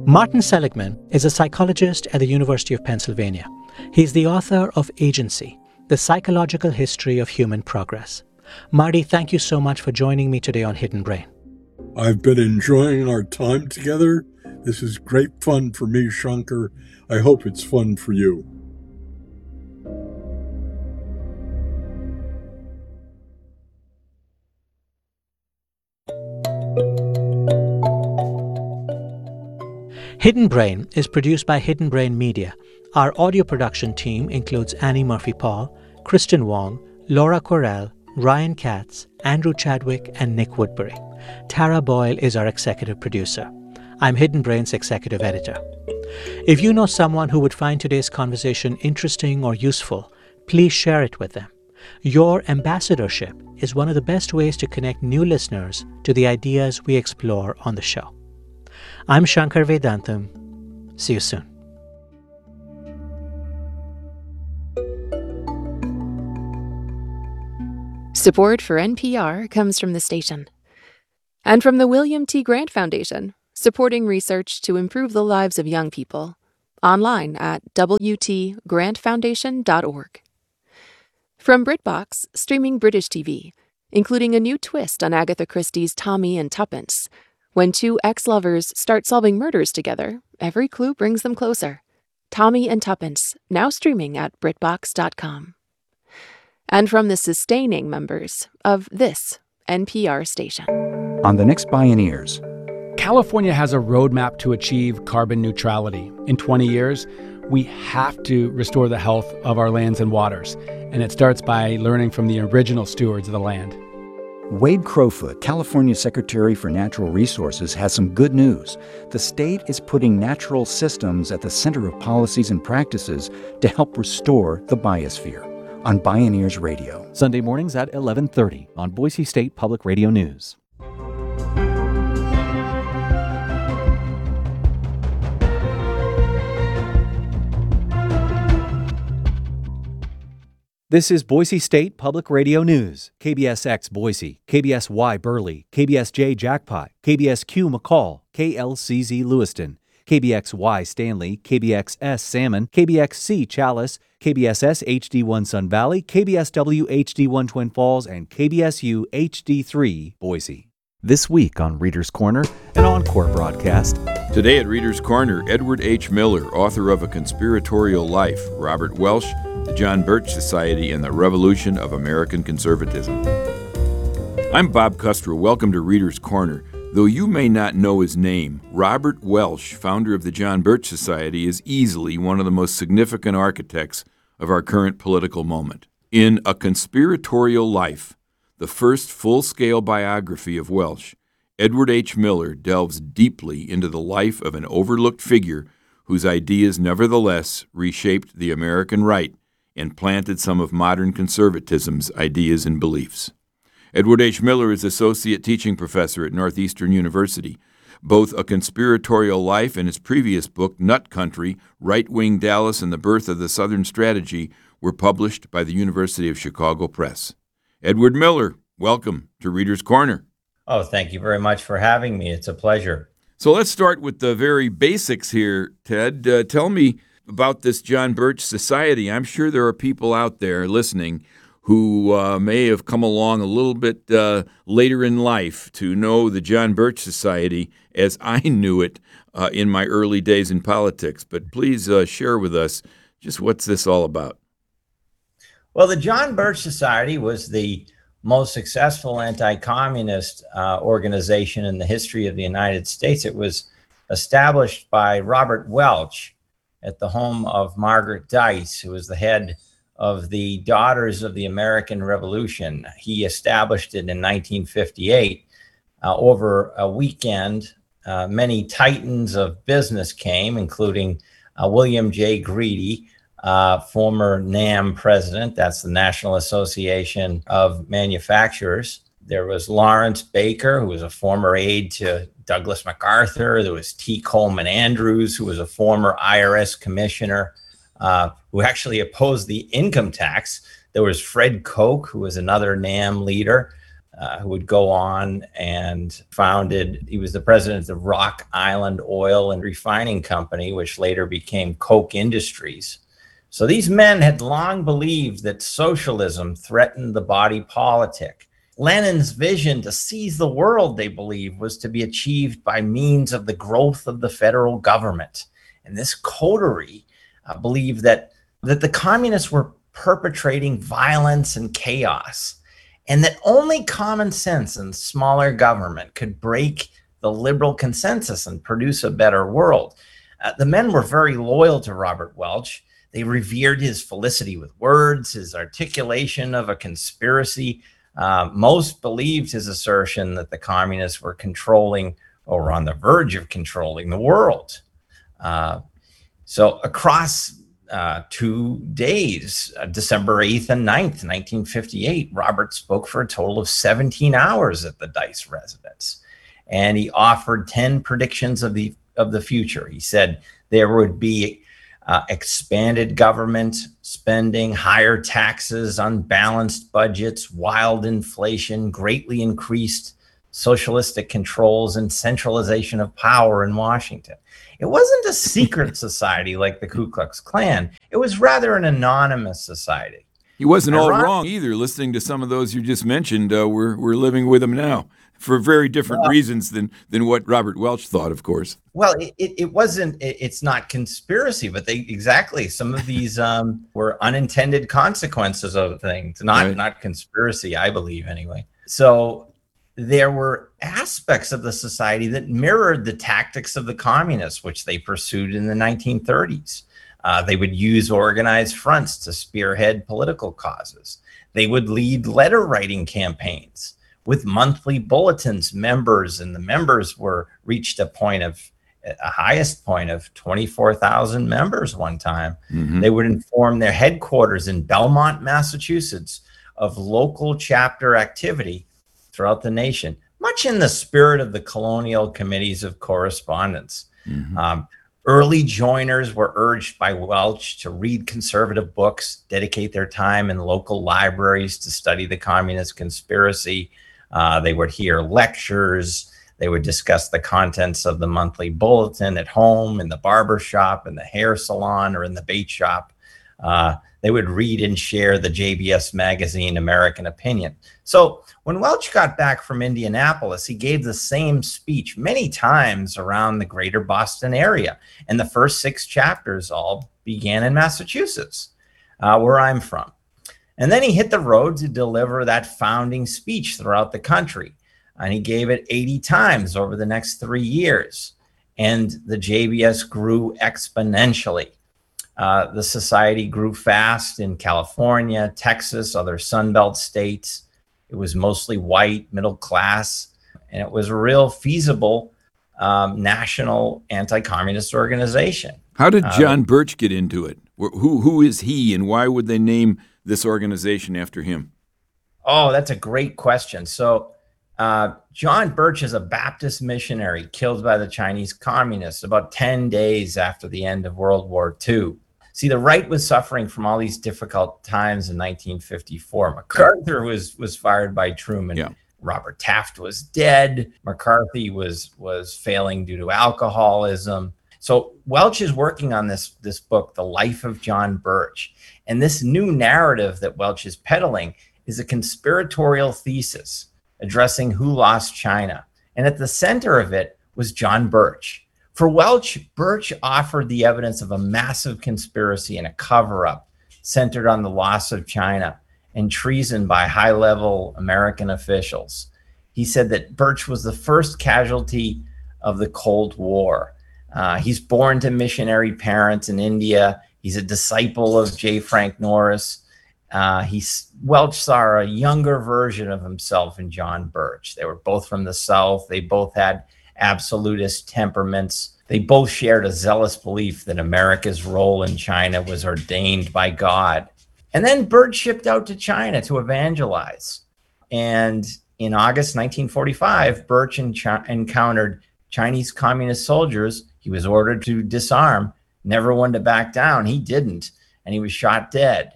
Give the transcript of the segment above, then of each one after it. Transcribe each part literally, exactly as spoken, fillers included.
Martin Seligman is a psychologist at the University of Pennsylvania. He's the author of Agency, The Psychological History of Human Progress. Marty, thank you so much for joining me today on Hidden Brain. I've been enjoying our time together. This is great fun for me, Shankar. I hope it's fun for you. Hidden Brain is produced by Hidden Brain Media. Our audio production team includes Annie Murphy-Paul, Kristen Wong, Laura Correll, Ryan Katz, Andrew Chadwick, and Nick Woodbury. Tara Boyle is our executive producer. I'm Hidden Brain's executive editor. If you know someone who would find today's conversation interesting or useful, please share it with them. Your ambassadorship is one of the best ways to connect new listeners to the ideas we explore on the show. I'm Shankar Vedantam. See you soon. Support for N P R comes from the station and from the William T. Grant Foundation, supporting research to improve the lives of young people. Online at w t grant foundation dot org. From BritBox, streaming British T V, including a new twist on Agatha Christie's Tommy and Tuppence. When two ex-lovers start solving murders together, every clue brings them closer. Tommy and Tuppence, now streaming at britbox dot com. And from the sustaining members of this N P R station. On the next Bioneers. California has a roadmap to achieve carbon neutrality. In twenty years, we have to restore the health of our lands and waters. And it starts by learning from the original stewards of the land. Wade Crowfoot, California Secretary for Natural Resources, has some good news. The state is putting natural systems at the center of policies and practices to help restore the biosphere. On Bioneers Radio. Sunday mornings at eleven thirty on Boise State Public Radio News. This is Boise State Public Radio News. K B S X Boise, K B S Y Burley, K B S J Jackpot, K B S Q McCall, K L C Z Lewiston, K B X Y Stanley, K B X S Salmon, K B X C Chalice, K B S S H D one Sun Valley, K B S W H D one Twin Falls, and K B S U H D three Boise. This week on Reader's Corner, an encore broadcast. Today at Reader's Corner, Edward H. Miller, author of A Conspiratorial Life, Robert Welsh, the John Birch Society, and the Revolution of American Conservatism. I'm Bob Custra. Welcome to Reader's Corner. Though you may not know his name, Robert Welsh, founder of the John Birch Society, is easily one of the most significant architects of our current political moment. In A Conspiratorial Life, the first full-scale biography of Welsh, Edward H. Miller delves deeply into the life of an overlooked figure whose ideas nevertheless reshaped the American right and planted some of modern conservatism's ideas and beliefs. Edward H. Miller is Associate Teaching Professor at Northeastern University. Both A Conspiratorial Life and his previous book, Nut Country, Right-Wing Dallas and the Birth of the Southern Strategy, were published by the University of Chicago Press. Edward Miller, welcome to Reader's Corner. Oh, thank you very much for having me. It's a pleasure. So let's start with the very basics here, Ted. Uh, tell me about this John Birch Society. I'm sure there are people out there listening who uh, may have come along a little bit uh, later in life to know the John Birch Society as I knew it uh, in my early days in politics. But please uh, share with us just what's this all about. Well, the John Birch Society was the most successful anti-communist uh, organization in the history of the United States. It was established by Robert Welch at the home of Margaret Dice, who was the head of the Daughters of the American Revolution. He established it in nineteen fifty-eight. Uh, over a weekend, uh, many titans of business came, including uh, William J. Greedy, uh, former NAM president. That's the National Association of Manufacturers. There was Lawrence Baker, who was a former aide to Douglas MacArthur. There was T. Coleman Andrews, who was a former I R S commissioner, uh, who actually opposed the income tax. There was Fred Koch, who was another NAM leader. uh, who would go on and founded, he was the president of Rock Island Oil and Refining Company, which later became Koch Industries. So these men had long believed that socialism threatened the body politic. Lenin's vision to seize the world, they believed, was to be achieved by means of the growth of the federal government. And this coterie uh, believed that, that the communists were perpetrating violence and chaos, and that only common sense and smaller government could break the liberal consensus and produce a better world. Uh, the men were very loyal to Robert Welch. They revered his felicity with words, his articulation of a conspiracy. Uh, most believed his assertion that the communists were controlling or were on the verge of controlling the world. Uh, so across uh, two days, uh, December eighth and ninth, nineteen fifty-eight, Robert spoke for a total of seventeen hours at the Dice residence. And he offered ten predictions of the, of the future. He said there would be Uh, expanded government spending, higher taxes, unbalanced budgets, wild inflation, greatly increased socialistic controls, and centralization of power in Washington. It wasn't a secret society like the Ku Klux Klan. It was rather an anonymous society. He wasn't all Iron- wrong either. Listening to some of those you just mentioned, uh, we're we're living with him now for very different well, reasons than than what Robert Welch thought, of course. Well, it, it, it wasn't, it, it's not conspiracy, but they exactly, some of these um, were unintended consequences of things, not, Right. not conspiracy, I believe anyway. So there were aspects of the society that mirrored the tactics of the communists, which they pursued in the nineteen thirties. Uh, they would use organized fronts to spearhead political causes. They would lead letter writing campaigns with monthly bulletins. Members and the members were reached a point of a highest point of twenty-four thousand members one time. Mm-hmm. They would inform their headquarters in Belmont, Massachusetts, of local chapter activity throughout the nation, much in the spirit of the colonial committees of correspondence. Mm-hmm. Um, early joiners were urged by Welch to read conservative books, dedicate their time in local libraries to study the communist conspiracy. Uh, they would hear lectures. They would discuss the contents of the monthly bulletin at home, in the barber shop, in the hair salon, or in the bait shop. Uh, they would read and share the J B S magazine, American Opinion. So when Welch got back from Indianapolis, he gave the same speech many times around the greater Boston area. And the first six chapters all began in Massachusetts, uh, where I'm from. And then he hit the road to deliver that founding speech throughout the country. And he gave it eighty times over the next three years. And the J B S grew exponentially. Uh, the society grew fast in California, Texas, other Sunbelt states. It was mostly white, middle class, and it was a real feasible um, national anti-communist organization. How did Uh, John Birch get into it? Wh- Who who is he, and why would they name this organization after him? Oh, that's a great question. So uh, John Birch is a Baptist missionary killed by the Chinese communists about ten days after the end of World War Two. See, the right was suffering from all these difficult times in nineteen fifty-four. MacArthur was was fired by Truman. Yeah. Robert Taft was dead. McCarthy was was failing due to alcoholism. So Welch is working on this, this book, The Life of John Birch. And this new narrative that Welch is peddling is a conspiratorial thesis addressing who lost China. And at the center of it was John Birch. For Welch, Birch offered the evidence of a massive conspiracy and a cover-up centered on the loss of China and treason by high-level American officials. He said that Birch was the first casualty of the Cold War. Uh, he's born to missionary parents in India. He's a disciple of J. Frank Norris. Uh, he's, Welch saw a younger version of himself in John Birch. They were both from the South. They both had absolutist temperaments. They both shared a zealous belief that America's role in China was ordained by God. And then Birch shipped out to China to evangelize. And in August nineteen forty-five, Birch ench- encountered Chinese communist soldiers. He was ordered to disarm, never one to back down. He didn't, and he was shot dead.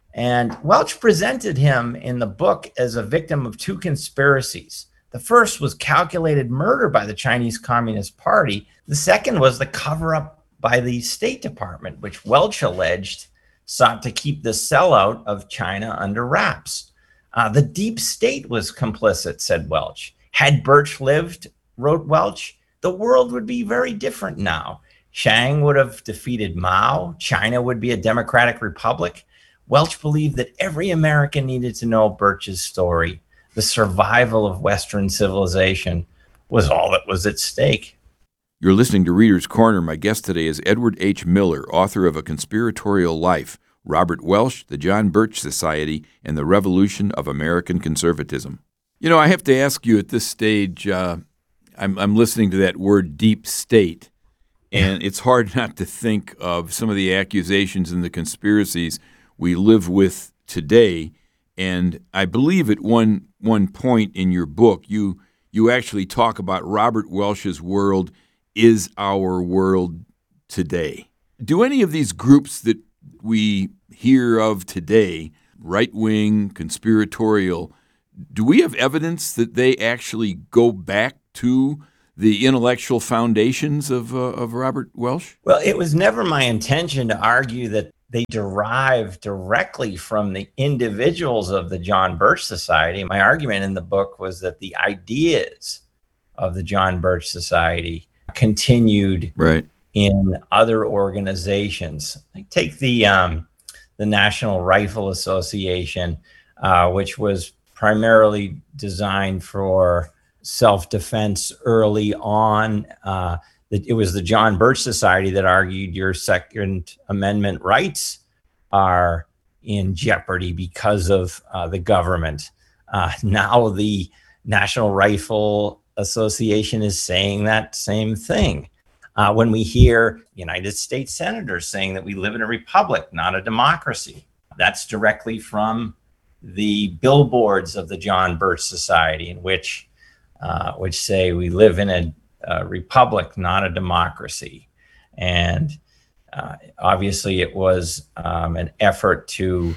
And Welch presented him in the book as a victim of two conspiracies. The first was calculated murder by the Chinese Communist Party. The second was the cover-up by the State Department, which Welch alleged sought to keep the sellout of China under wraps. Uh, the deep state was complicit, said Welch. Had Birch lived, wrote Welch, the world would be very different now. Chiang would have defeated Mao. China would be a democratic republic. Welch believed that every American needed to know Birch's story. The survival of Western civilization was all that was at stake. You're listening to Reader's Corner. My guest today is Edward H. Miller, author of A Conspiratorial Life, Robert Welch, the John Birch Society, and the Revolution of American Conservatism. You know, I have to ask you at this stage, uh, I'm, I'm listening to that word deep state, and it's hard not to think of some of the accusations and the conspiracies we live with today. And I believe at one one point in your book, you you actually talk about Robert Welch's world is our world today. Do any of these groups that we hear of today, right-wing, conspiratorial, do we have evidence that they actually go back to the intellectual foundations of uh, of Robert Welch? Well, it was never my intention to argue that they derive directly from the individuals of the John Birch Society. My argument in the book was that the ideas of the John Birch Society continued right in other organizations. Like take the um, the National Rifle Association, uh, which was primarily designed for self-defense early on. Uh, it was the John Birch Society that argued your Second Amendment rights are in jeopardy because of uh, the government. Uh, now the National Rifle Association is saying that same thing. Uh, when we hear United States senators saying that we live in a republic, not a democracy, that's directly from the billboards of the John Birch Society, in which uh, which say we live in a, a republic, not a democracy. And uh, obviously, it was um, an effort to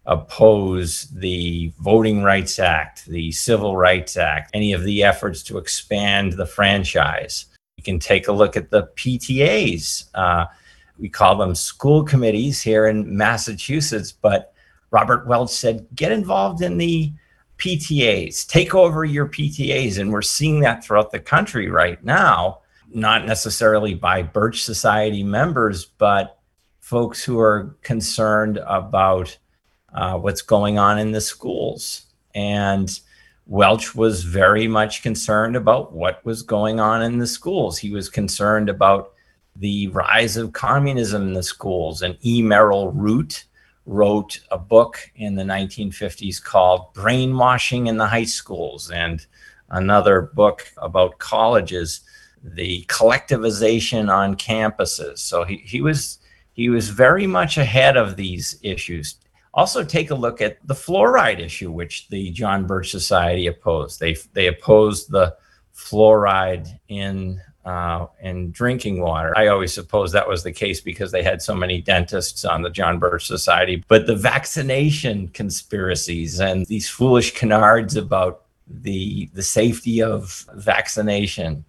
oppose the Voting Rights Act, the Civil Rights Act, any of the efforts to expand the franchise. You can take a look at the P T As. Uh, we call them school committees here in Massachusetts, but Robert Welch said, get involved in the P T As, take over your P T As. And we're seeing that throughout the country right now, not necessarily by Birch Society members, but folks who are concerned about uh, what's going on in the schools. And Welch was very much concerned about what was going on in the schools. He was concerned about the rise of communism in the schools. And E. Merrill Root wrote a book in the nineteen fifties called Brainwashing in the High Schools, and another book about colleges, the collectivization on campuses. So he, he was he was very much ahead of these issues. Also, take a look at the fluoride issue, which the John Birch Society opposed. They they opposed the fluoride in uh, in drinking water. I always suppose that was the case because they had so many dentists on the John Birch Society. But the vaccination conspiracies and these foolish canards about the the safety of vaccination,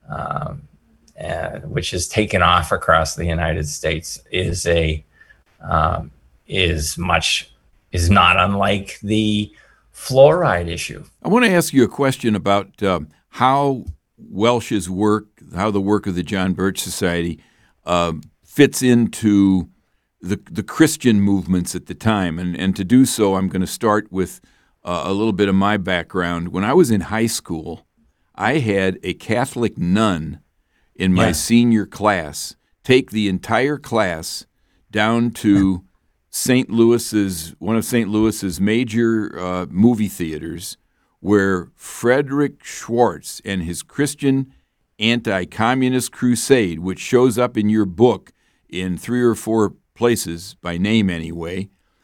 um, uh, which has taken off across the United States, is a um, is much is not unlike the fluoride issue. I want to ask you a question about um, how Welch's work, how the work of the John Birch Society uh, fits into the the Christian movements at the time. And, and to do so, I'm going to start with uh, a little bit of my background. When I was in high school, I had a Catholic nun in my yeah. senior class take the entire class down to Saint Louis's, one of Saint Louis's major uh, movie theaters, where Frederick Schwartz and his Christian anti-communist crusade, which shows up in your book in three or four places, by name anyway,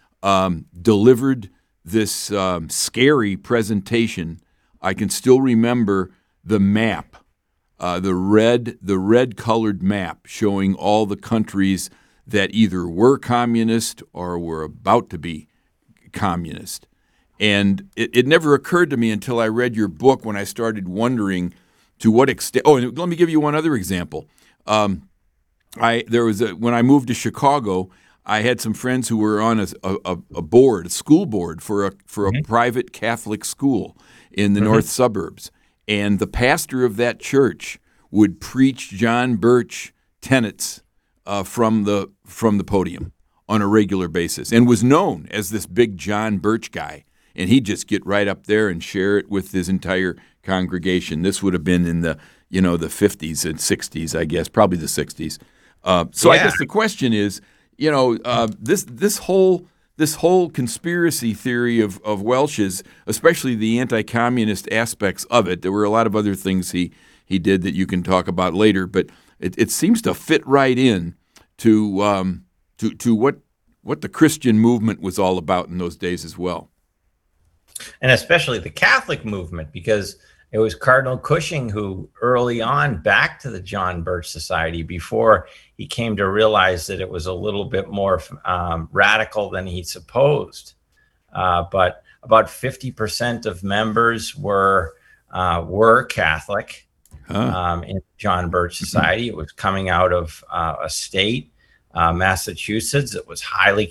um, delivered this um, scary presentation. I can still remember the map, uh, the red, the red-colored map showing all the countries that either were communist or were about to be anti-communist. And it, it never occurred to me until I read your book when I started wondering to what extent. Oh, and let me give you one other example. Um, I there was a, when I moved to Chicago, I had some friends who were on a, a, a board, a school board for a for a mm-hmm. private Catholic school in the mm-hmm. north suburbs, and the pastor of that church would preach John Birch tenets uh, from the from the podium on a regular basis, and was known as this big John Birch guy. And he'd just get right up there and share it with his entire congregation. This would have been in the, you know, the fifties and sixties, I guess, probably the sixties. Uh, so yeah. I guess the question is, you know, uh, this this whole this whole conspiracy theory of of Welsh's, especially the anti-communist aspects of it. There were a lot of other things he he did that you can talk about later, but it, it seems to fit right in to um, to to what what the Christian movement was all about in those days as well. And especially the Catholic movement, because it was Cardinal Cushing who early on backed to the John Birch Society before he came to realize that it was a little bit more um, radical than he supposed. Uh, but about fifty percent of members were uh, were Catholic huh. um, in John Birch Society. It was coming out of uh, a state, uh, Massachusetts, that was highly